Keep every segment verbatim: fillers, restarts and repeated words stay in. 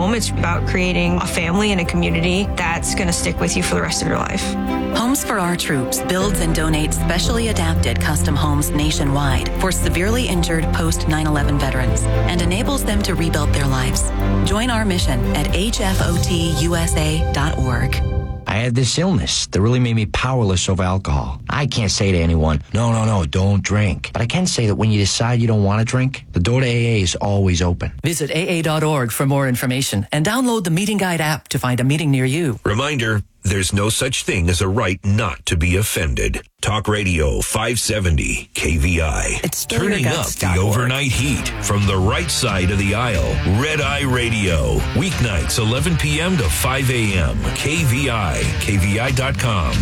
home. It's about creating a family and a community that's going to stick with you for the rest of your life. Homes for Our Troops builds and donates specially adapted custom homes nationwide for severely injured post nine eleven veterans and enables them to rebuild their lives. Join our mission at H F O T U S A dot org. I had this illness that really made me powerless over alcohol. I can't say to anyone, no, no, no, don't drink. But I can say that when you decide you don't want to drink, the door to A A is always open. Visit A A dot org for more information and download the Meeting Guide app to find a meeting near you. Reminder, there's no such thing as a right not to be offended. Talk Radio five seventy K V I. It's turning up the overnight heat from the right side of the aisle. Red Eye Radio. Weeknights eleven p.m. to five a.m. K V I. K V I dot com.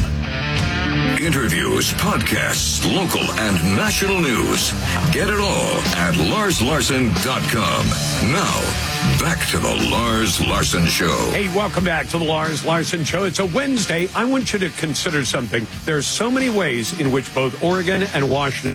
Interviews, podcasts, local and national news. Get it all at Lars Larson dot com. Now, back to the Lars Larson Show. Hey, welcome back to the Lars Larson Show. It's a Wednesday. I want you to consider something. There's so many ways in which both Oregon and Washington,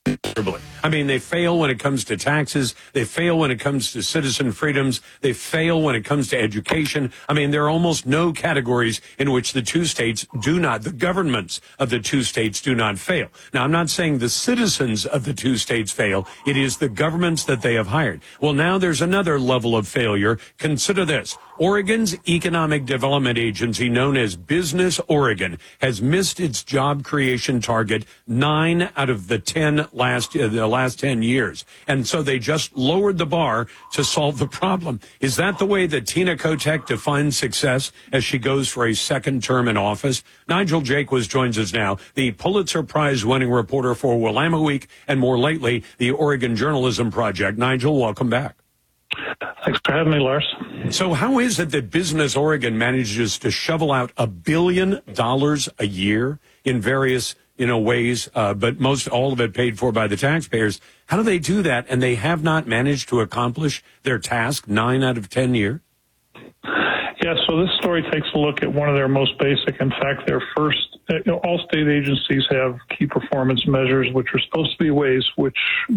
I mean, they fail when it comes to taxes. They fail when it comes to citizen freedoms. They fail when it comes to education. I mean, there are almost no categories in which the two states do not, the governments of the two states do not fail. Now, I'm not saying the citizens of the two states fail. It is the governments that they have hired. Well, now there's another level of failure. Consider this. Oregon's Economic Development Agency, known as Business Oregon, has missed its job creation target nine out of the ten last uh, the last ten years. And so they just lowered the bar to solve the problem. Is that the way that Tina Kotek defines success as she goes for a second term in office? Nigel Jaquiz joins us now, the Pulitzer Prize winning reporter for Willamette Week and more lately, the Oregon Journalism Project. Nigel, welcome back. Thanks for having me, Lars. So how is it that Business Oregon manages to shovel out a billion dollars a year in various, you know, ways, uh, but most all of it paid for by the taxpayers? How do they do that? And they have not managed to accomplish their task nine out of ten years? Yeah, so this story takes a look at one of their most basic, in fact, their first, you know, all state agencies have key performance measures, which are supposed to be ways which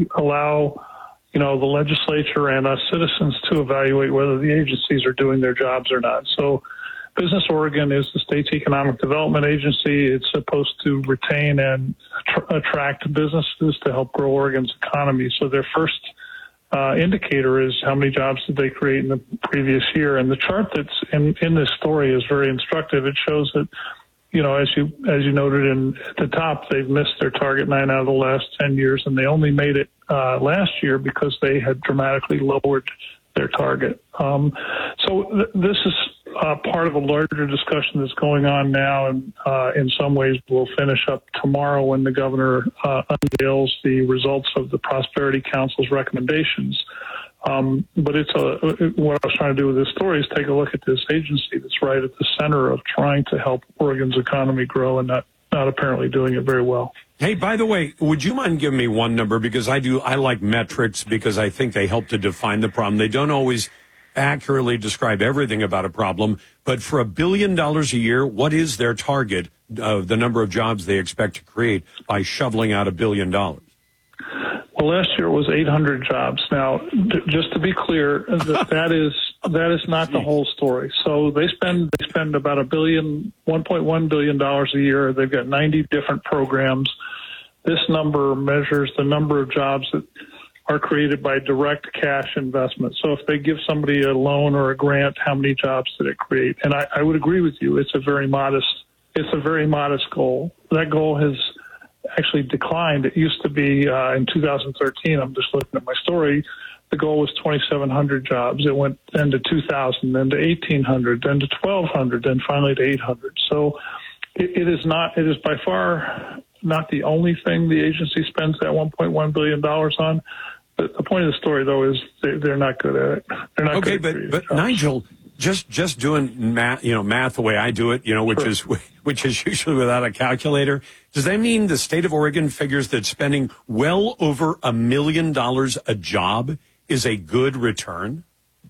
allow, you know, the legislature and us citizens to evaluate whether the agencies are doing their jobs or not. So Business Oregon is the state's economic development agency. It's supposed to retain and tr- attract businesses to help grow Oregon's economy. So their first uh, indicator is how many jobs did they create in the previous year. And the chart that's in, in this story is very instructive. It shows that, you know, as you as you noted in at the top, they've missed their target nine out of the last ten years, and they only made it uh, last year because they had dramatically lowered their target. Um, so th- this is uh, part of a larger discussion that's going on now, and uh, in some ways will finish up tomorrow when the governor uh, unveils the results of the Prosperity Council's recommendations. Um, but it's a, what I was trying to do with this story is take a look at this agency that's right at the center of trying to help Oregon's economy grow and not, not apparently doing it very well. Hey, by the way, would you mind giving me one number? Because I do, I like metrics because I think they help to define the problem. They don't always accurately describe everything about a problem, but for a billion dollars a year, what is their target of the number of jobs they expect to create by shoveling out a billion dollars? Well, last year it was eight hundred jobs. Now, d- just to be clear, that, that is that is not the whole story. So they spend they spend about a billion, one point one billion dollars a year. They've got ninety different programs. This number measures the number of jobs that are created by direct cash investment. So if they give somebody a loan or a grant, how many jobs did it create? And I, I would agree with you. It's a very modest. It's a very modest goal. That goal has actually declined. It used to be uh, in two thousand thirteen. I'm just looking at my story. The goal was twenty-seven hundred jobs. It went then to two thousand, then to eighteen hundred, then to twelve hundred, then finally to eight hundred. So it, it is not. It is by far not the only thing the agency spends that one point one billion dollars on. The, the point of the story, though, is they, they're not good at it. They're not okay, good but but Nigel, just just doing math, you know, math the way I do it, you know, which sure. is which is usually without a calculator. Does that mean the state of Oregon figures that spending well over a million dollars a job is a good return?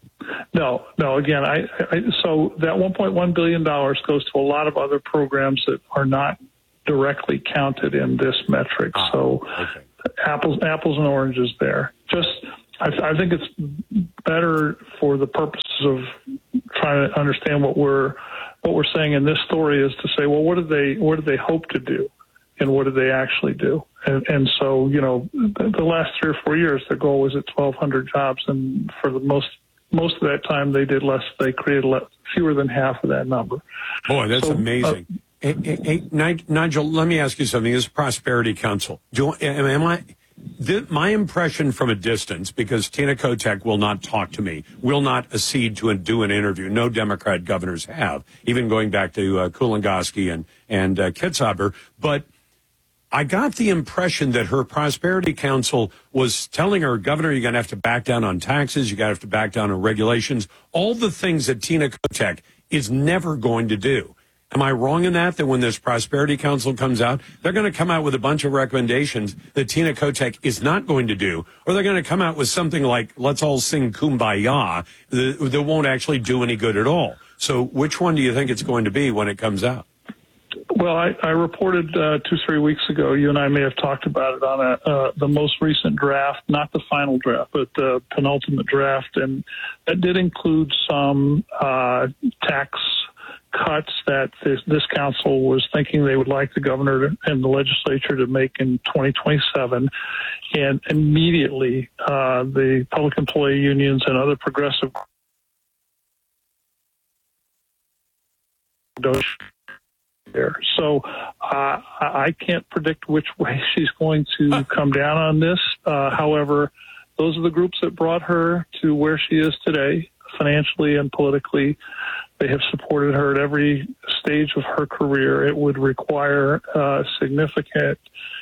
No, no. Again, I, I so that one point one billion dollars goes to a lot of other programs that are not directly counted in this metric. Ah, so okay. apples, apples and oranges there. Just, I, I think it's better for the purposes of trying to understand what we're what we're saying in this story is to say, well, what did they what did they hope to do, and what did they actually do? And, and so, you know, the, the last three or four years, their goal was at twelve hundred jobs, and for the most most of that time, they did less. They created less, fewer than half of that number. Boy, that's so, amazing. Uh, hey, hey, hey, Nigel, let me ask you something. This is Prosperity Council. Do am, am I? The, my impression from a distance, because Tina Kotek will not talk to me, will not accede to do an interview. No Democrat governors have, even going back to uh, Kulongoski and and uh, Kitzhaber. But I got the impression that her Prosperity Council was telling her, Governor, you're going to have to back down on taxes. You're going to have to back down on regulations. All the things that Tina Kotek is never going to do. Am I wrong in that, that when this Prosperity Council comes out, they're going to come out with a bunch of recommendations that Tina Kotek is not going to do, or they're going to come out with something like, let's all sing Kumbaya, that, that won't actually do any good at all. So which one do you think it's going to be when it comes out? Well, I, I reported uh, two, three weeks ago, you and I may have talked about it on a, uh, the most recent draft, not the final draft, but the penultimate draft. And that did include some uh, tax cuts that this, this council was thinking they would like the governor to, and the legislature to make in twenty twenty-seven. And immediately, uh, the public employee unions and other progressive there. So uh, I can't predict which way she's going to come down on this. Uh, however, those are the groups that brought her to where she is today, financially and politically. They have supported her at every stage of her career. It would require uh, significant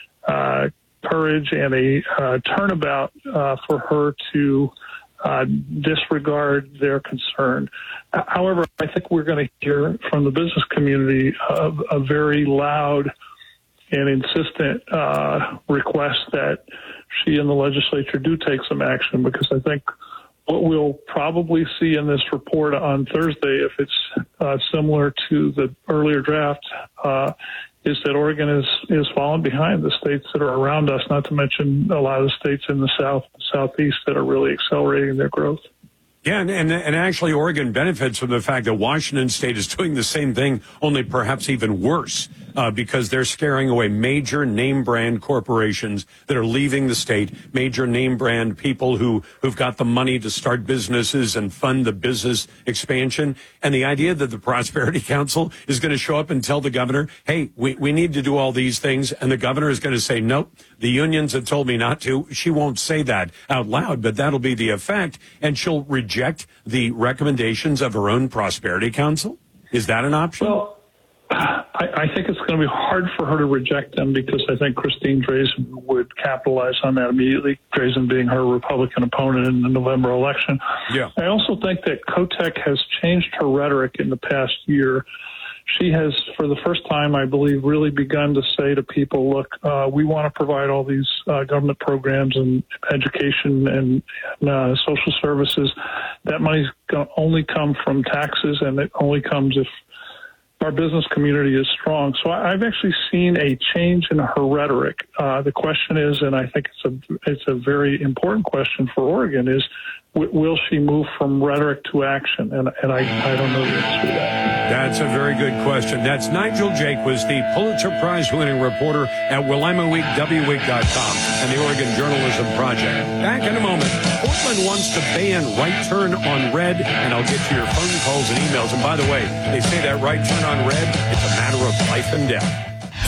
uh, courage and a uh, turnabout uh, for her to uh, disregard their concern. However, I think we're going to hear from the business community a, a very loud and insistent uh, request that she and the legislature do take some action, because I think what we'll probably see in this report on Thursday, if it's uh, similar to the earlier draft, uh, is that Oregon is, is falling behind the states that are around us, not to mention a lot of the states in the south, southeast that are really accelerating their growth. Yeah, and, and and actually Oregon benefits from the fact that Washington State is doing the same thing, only perhaps even worse, uh, because they're scaring away major name brand corporations that are leaving the state, major name brand people who, who've got the money to start businesses and fund the business expansion. And the idea that the Prosperity Council is going to show up and tell the governor, hey, we, we need to do all these things, and the governor is going to say, nope, the unions have told me not to. She won't say that out loud, but that'll be the effect, and she'll reject reject the recommendations of her own Prosperity Council? Is that an option? Well, I, I think it's going to be hard for her to reject them, because I think Christine Drazan would capitalize on that immediately, Drazan being her Republican opponent in the November election. Yeah. I also think that Kotek has changed her rhetoric in the past year. She has, for the first time, I believe, really begun to say to people, look, uh, we want to provide all these uh, government programs and education and, and uh, social services. That money's going to only come from taxes, and it only comes if our business community is strong. So I've actually seen a change in her rhetoric. Uh, the question is, and I think it's a, it's a very important question for Oregon, is will she move from rhetoric to action? And, and I, I don't know the answer to that. That's a very good question. That's Nigel Jaquiss, the Pulitzer Prize-winning reporter at Willamette Week, W Week dot com, and the Oregon Journalism Project. Back in a moment. Portland wants to ban right turn on red, and I'll get to your phone calls and emails. And by the way, they say that right turn on red, it's a matter of life and death.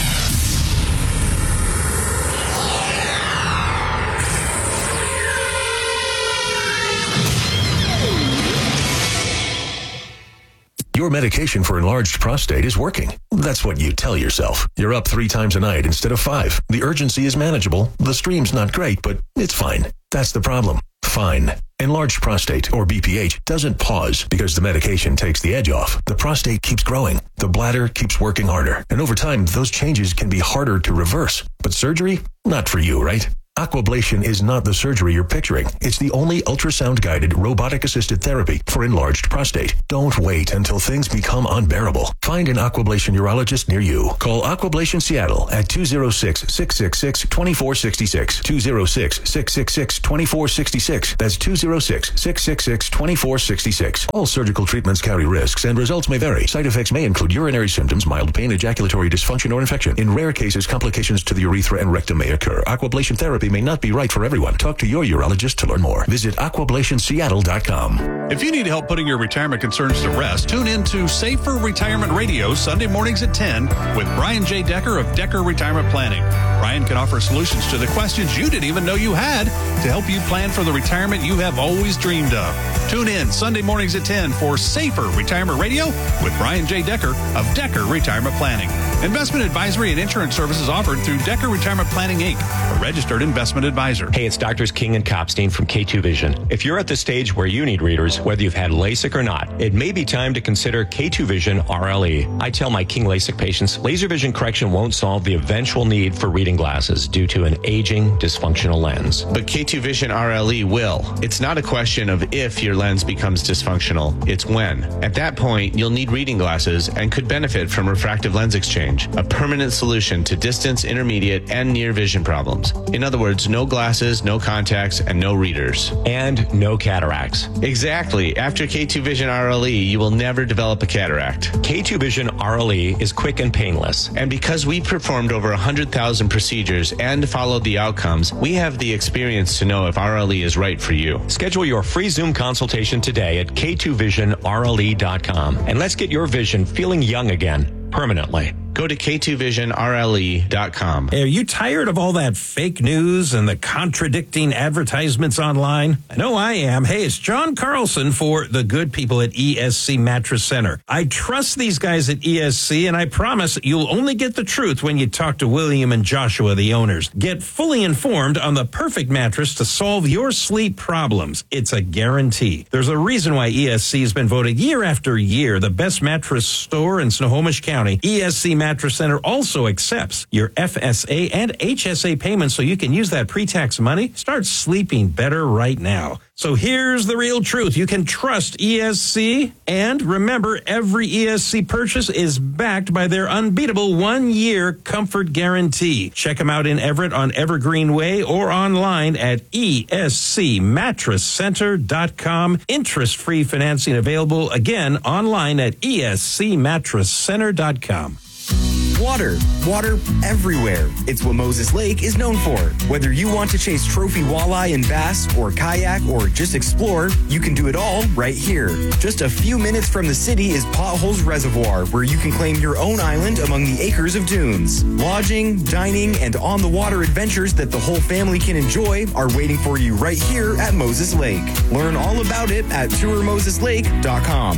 Your medication for enlarged prostate is working. That's what you tell yourself. You're up three times a night instead of five. The urgency is manageable. The stream's not great, but it's fine. That's the problem. Fine. Enlarged prostate, or B P H, doesn't pause because the medication takes the edge off. The prostate keeps growing. The bladder keeps working harder. And over time, those changes can be harder to reverse. But surgery? Not for you, right? Aquablation is not the surgery you're picturing. It's the only ultrasound-guided, robotic-assisted therapy for enlarged prostate. Don't wait until things become unbearable. Find an Aquablation urologist near you. Call Aquablation Seattle at two oh six, six six six, two four six six, two oh six, six six six, two four six six. That's two oh six, six six six, two four six six. All surgical treatments carry risks and results may vary. Side effects may include urinary symptoms, mild pain, ejaculatory dysfunction, or infection. In rare cases, complications to the urethra and rectum may occur. Aquablation therapy may not be right for everyone. Talk to your urologist to learn more. Visit aquablation seattle dot com. If you need help putting your retirement concerns to rest, tune in to Safer Retirement Radio Sunday mornings at ten with Brian J. Decker of Decker Retirement Planning. Brian can offer solutions to the questions you didn't even know you had to help you plan for the retirement you have always dreamed of. Tune in Sunday mornings at ten for Safer Retirement Radio with Brian J. Decker of Decker Retirement Planning. Investment advisory and insurance services offered through Decker Retirement Planning, Incorporated, a registered investment advisor. Hey, it's Doctors King and Kopstein from K two Vision. If you're at the stage where you need readers, whether you've had LASIK or not, it may be time to consider K two Vision R L E. I tell my King LASIK patients, laser vision correction won't solve the eventual need for reading glasses due to an aging, dysfunctional lens. But K two Vision R L E will. It's not a question of if your lens becomes dysfunctional, it's when. At that point, you'll need reading glasses and could benefit from refractive lens exchange, a permanent solution to distance, intermediate, and near vision problems. In other words, no glasses, no contacts, and no readers. And no cataracts. Exactly. After K two Vision R L E, you will never develop a cataract. K two Vision R L E is quick and painless. And because we performed over one hundred thousand procedures and followed the outcomes, we have the experience to know if R L E is right for you. Schedule your free Zoom consultation today at K two vision R L E dot com. And let's get your vision feeling young again, permanently. Go to K two vision R L E dot com. Hey, are you tired of all that fake news and the contradicting advertisements online? I know I am. Hey, it's John Carlson for the good people at E S C Mattress Center. I trust these guys at E S C, and I promise you'll only get the truth when you talk to William and Joshua, the owners. Get fully informed on the perfect mattress to solve your sleep problems. It's a guarantee. There's a reason why E S C has been voted year after year the best mattress store in Snohomish County. E S C Mattress Center also accepts your F S A and H S A payments so you can use that pre-tax money. Start sleeping better right now. So here's the real truth. You can trust E S C, and remember, every E S C purchase is backed by their unbeatable one-year comfort guarantee. Check them out in Everett on Evergreen Way or online at E S C mattress center dot com. Interest-free financing available, again, online at E S C mattress center dot com. Water. Water everywhere. It's what Moses Lake is known for. Whether you want to chase trophy walleye and bass, or kayak, or just explore, you can do it all right here. Just a few minutes from the city is Potholes Reservoir, where you can claim your own island among the acres of dunes. Lodging, dining, and on-the-water adventures that the whole family can enjoy are waiting for you right here at Moses Lake. Learn all about it at tour moses lake dot com.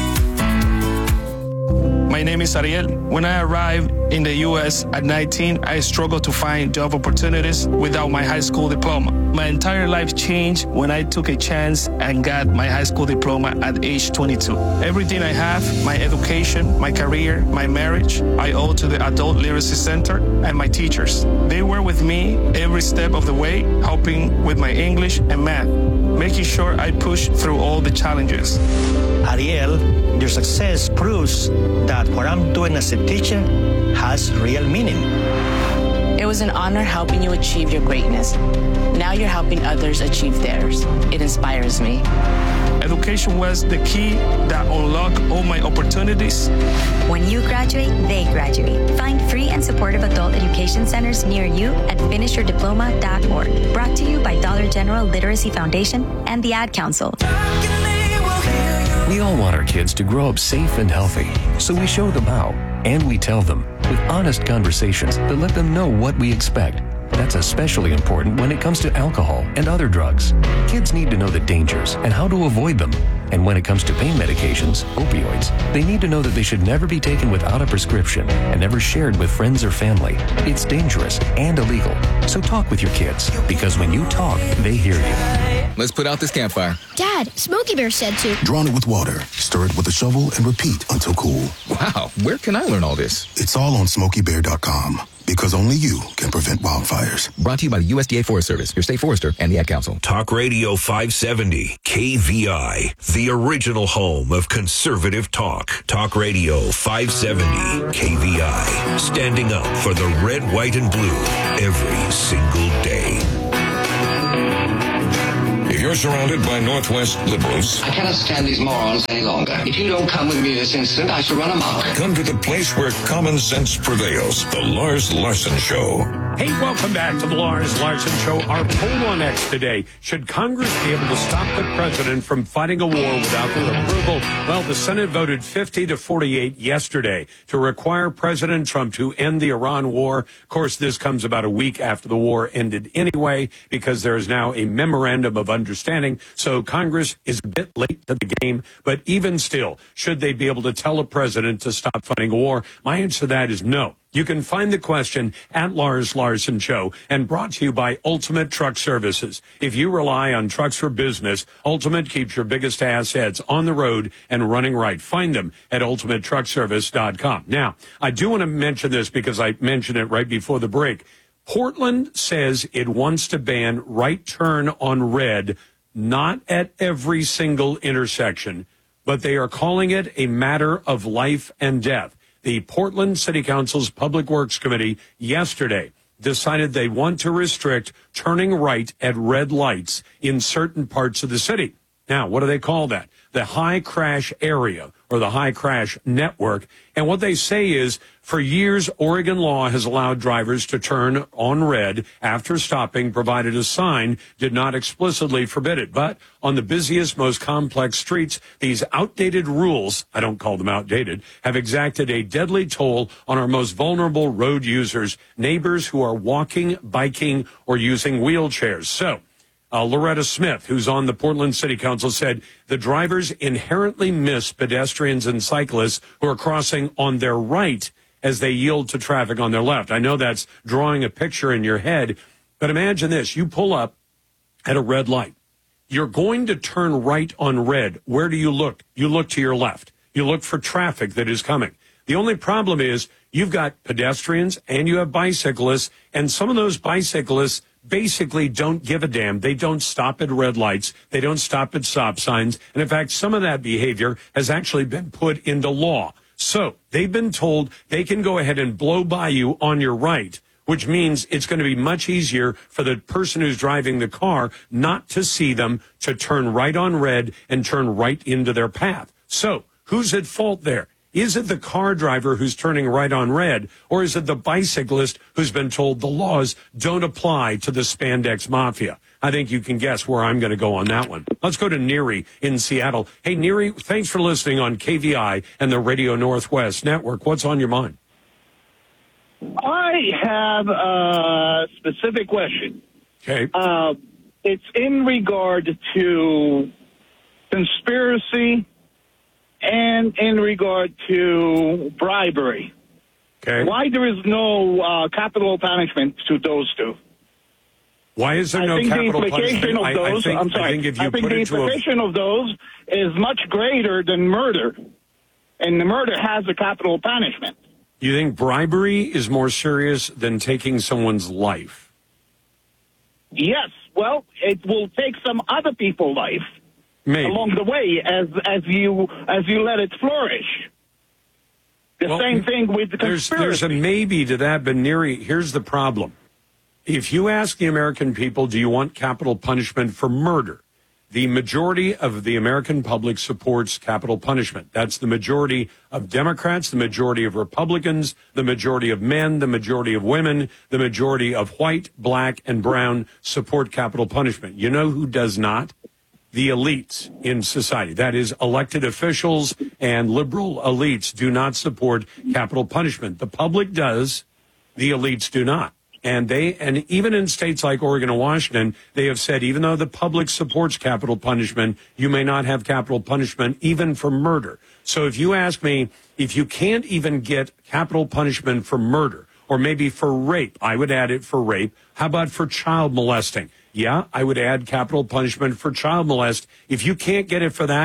My name is Ariel. When I arrived in the U S at nineteen, I struggled to find job opportunities without my high school diploma. My entire life changed when I took a chance and got my high school diploma at age twenty-two. Everything I have, my education, my career, my marriage, I owe to the Adult Literacy Center and my teachers. They were with me every step of the way, helping with my English and math, making sure I pushed through all the challenges. Ariel, your success proves that what I'm doing as a teacher has real meaning. It was an honor helping you achieve your greatness. Now you're helping others achieve theirs. It inspires me. Education was the key that unlocked all my opportunities. When you graduate, they graduate. Find free and supportive adult education centers near you at finish your diploma dot org. Brought to you by Dollar General Literacy Foundation and the Ad Council. We all want our kids to grow up safe and healthy, so we show them how, and we tell them with honest conversations that let them know what we expect. That's especially important when it comes to alcohol and other drugs. Kids need to know the dangers and how to avoid them. And when it comes to pain medications, opioids, they need to know that they should never be taken without a prescription and never shared with friends or family. It's dangerous and illegal. So talk with your kids, because when you talk, they hear you. Let's put out this campfire. Dad, Smokey Bear said to. Drown it with water, stir it with a shovel, and repeat until cool. Wow, where can I learn all this? It's all on smokey bear dot com. because only you can prevent wildfires. Brought to you by the U S D A Forest Service, your state forester, and the Ad Council. Talk Radio five seventy, K V I, the original home of conservative talk. Talk Radio five seventy, K V I, standing up for the red, white, and blue every single day. If you're surrounded by Northwest liberals, I cannot stand these morons any longer. If you don't come with me this instant, I shall run amok. come to the place where common sense prevails. The Lars Larson Show. Hey, welcome back to the Lars Larson Show. Our poll on X today: should Congress be able to stop the president from fighting a war without their approval? Well, the Senate voted fifty to forty-eight yesterday to require President Trump to end the Iran war. Of course, this comes about a week after the war ended anyway, because there is now a memorandum of understanding. So Congress is a bit late to the game. But even still, should they be able to tell a president to stop fighting a war? My answer to that is no. You can find the question at Lars Larson Show, and brought to you by Ultimate Truck Services. If you rely on trucks for business, Ultimate keeps your biggest assets on the road and running right. Find them at ultimate truck service dot com. Now, I do want to mention this because I mentioned it right before the break. Portland says it wants to ban right turn on red, not at every single intersection, but they are calling it a matter of life and death. The Portland City Council's Public Works Committee yesterday decided they want to restrict turning right at red lights in certain parts of the city. Now, what do they call that? The high crash area, or the high crash network. And what they say is, for years, Oregon law has allowed drivers to turn on red after stopping, provided a sign did not explicitly forbid it. But on the busiest, most complex streets, these outdated rules, I don't call them outdated, have exacted a deadly toll on our most vulnerable road users, neighbors who are walking, biking, or using wheelchairs. So, Uh, Loretta Smith, who's on the Portland City Council, said the drivers inherently miss pedestrians and cyclists who are crossing on their right as they yield to traffic on their left. I know that's drawing a picture in your head, but imagine this. You pull up at a red light. You're going to turn right on red. Where do you look? You look to your left. You look for traffic that is coming. The only problem is you've got pedestrians and you have bicyclists, and some of those bicyclists basically don't give a damn. They don't stop at red lights. They don't stop at stop signs. And in fact, some of that behavior has actually been put into law. So they've been told they can go ahead and blow by you on your right, which means it's going to be much easier for the person who's driving the car not to see them, to turn right on red and turn right into their path. So who's at fault there? Is it the car driver who's turning right on red, or is it the bicyclist who's been told the laws don't apply to the spandex mafia? I think you can guess where I'm going to go on that one. Let's go to Neary in Seattle. Hey, Neary, thanks for listening on K V I and the Radio Northwest Network. What's on your mind? I have a specific question. Okay. Uh, it's in regard to conspiracy and in regard to bribery. Okay. Why there is no uh, capital punishment to those two? Why is there I no think capital the implication punishment? of those, I, I think, I'm sorry, I think if you I think put the it to a... implication of those is much greater than murder. And the murder has a capital punishment. You think bribery is more serious than taking someone's life? Yes. Well, it will take some other people's life. Maybe. Along the way, as as you as you let it flourish. The Well, same thing with the There's, conspiracy. there's a maybe to that, but Neary, here's the problem. If you ask the American people, do you want capital punishment for murder? The majority of the American public supports capital punishment. That's the majority of Democrats, the majority of Republicans, the majority of men, the majority of women, the majority of white, black, and brown support capital punishment. You know who does not? The elites in society. That is, elected officials and liberal elites do not support capital punishment. The public does. The elites do not. And they, and even in states like Oregon and Washington, they have said, even though the public supports capital punishment, you may not have capital punishment even for murder. So if you ask me, if you can't even get capital punishment for murder, or maybe for rape, I would add it for rape. How about for child molesting? Yeah, I would add capital punishment for child molest. If you can't get it for that,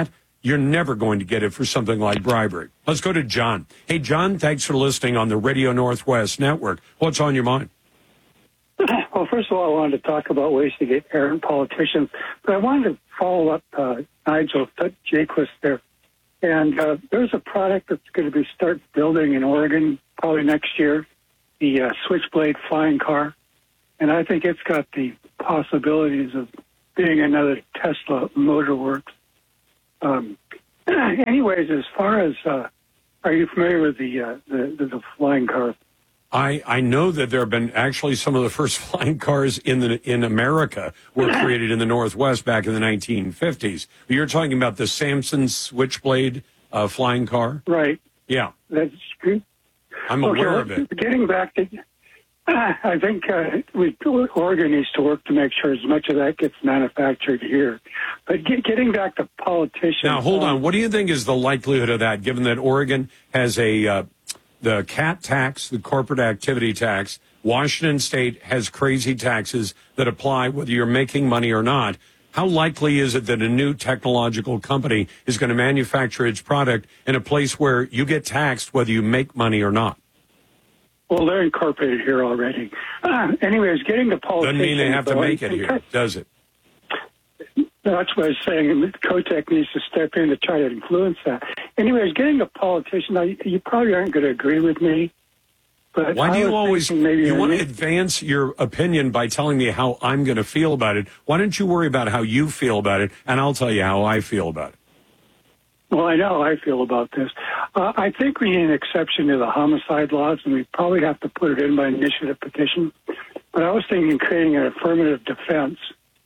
you're never going to get it for something like bribery. Let's go to John. Hey, John, thanks for listening on the Radio Northwest Network. What's on your mind? Well, first of all, I wanted to talk about ways to get errant politicians, but I wanted to follow up uh, Nigel Jaquist there. And uh, there's a product that's going to be start building in Oregon probably next year, the uh, Switchblade flying car. And I think it's got the possibilities of being another Tesla Motor Works. Um, anyways, as far as, uh, are you familiar with the, uh, the, the the flying car? I, I know that there have been actually some of the first flying cars in the in America were created in the Northwest back in the nineteen fifties. You're talking about the Samson Switchblade uh, flying car? Right. Yeah. That's good. I'm okay, aware of it. Getting back to, uh, I think uh, we, Oregon needs to work to make sure as much of that gets manufactured here. But get, getting back to politicians. Now, hold um, on. What do you think is the likelihood of that, given that Oregon has a uh, the C A T tax, the corporate activity tax? Washington State has crazy taxes that apply whether you're making money or not. How likely is it that a new technological company is going to manufacture its product in a place where you get taxed whether you make money or not? Well, they're incorporated here already. Uh, anyways, getting to politicians. Doesn't mean they have to though, make it here, does it? That's what I was saying. Kotek needs to step in to try to influence that. Anyways, getting to politicians, now, you probably aren't going to agree with me. But Why do you always, maybe you want to advance your opinion by telling me how I'm going to feel about it? Why don't you worry about how you feel about it, and I'll tell you how I feel about it. Well, I know how I feel about this. Uh, I think we need an exception to the homicide laws, and we probably have to put it in by initiative petition. But I was thinking creating an affirmative defense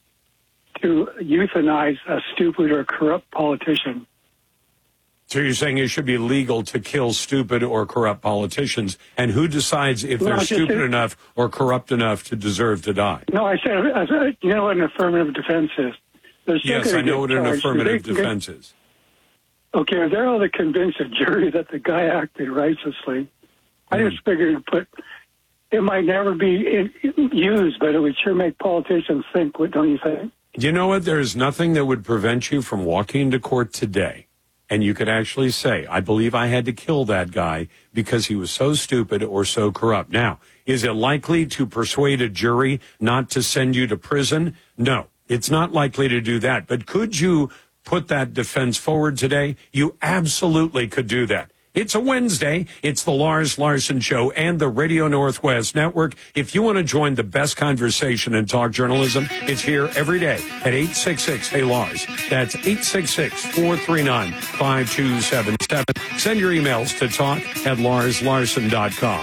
to euthanize a stupid or corrupt politician. So you're saying it should be legal to kill stupid or corrupt politicians, and who decides if Well, they're I just stupid said- enough or corrupt enough to deserve to die? No, I said, I said you know what an affirmative defense is? They're still Yes, gonna I know get what an charged. affirmative They can get- defense is. Okay, they're able to convince a jury that the guy acted righteously. I Mm. just figured to put, it might never be in, used, but it would sure make politicians think, what don't you think? You know what? There is nothing that would prevent you from walking into court today, and you could actually say, I believe I had to kill that guy because he was so stupid or so corrupt. Now, is it likely to persuade a jury not to send you to prison? No, it's not likely to do that. But could you put that defense forward today? You absolutely could do that. It's a Wednesday. It's the Lars Larson Show and the Radio Northwest Network. If you want to join the best conversation in talk journalism, it's here every day at eight six six, hey Lars. That's eight six six, four three nine, five two seven seven. Send your emails to talk at lars larson dot com.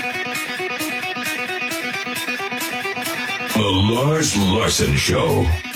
The Lars Larson Show.